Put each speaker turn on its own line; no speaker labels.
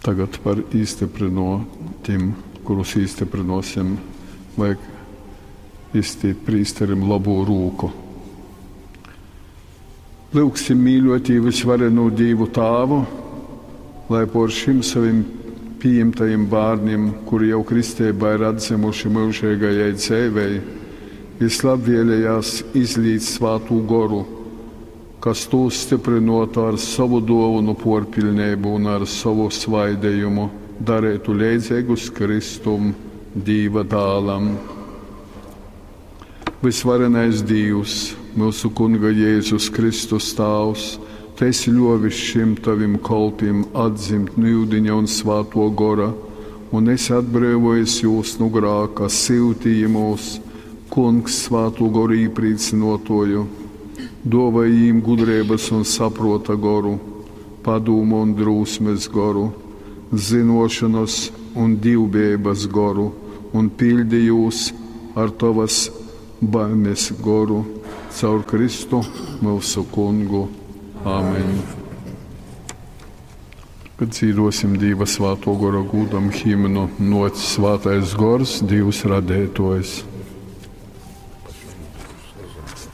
Tagad par īstiprinotiem, kurus īstiprinosim, vajag izstīt prīsterim labo rūku. Lūksim mīļotī visvareno Dievu Tāvu, lai por šim savim pieņemtajiem bērniem, kuri jau kristībā ir atzimuši mūžīgajai dzīvei, vislabvēlējās izlīdz svātū goru, kas tūs stiprinotu ar savu dāvanu porpilnību un ar savu svaidējumu darētu līdzīgus Kristum, Dieva dēlam. Visvarenais Dievs, mūsu Kunga Jēzus Kristus Tēvs, Tu esi ļovis šim Tavim kalpim atzimt nūdiņa un svāto gora, un esi atbrīvojis jūs no grāka, siltīja mūs, Kungs svāto goru īprīcinotoju, dāvāj jīm gudrības un saprota goru, padūmu un drūsmes goru, zinošanas un divbības goru, un pildi jūs ar Tavas baimes goru, caur Kristu mūsu Kungu. Āmen. Kad dzīvosim Dieva svāto gora gūdam himnu Noc svātais gors, Dievs radētojs.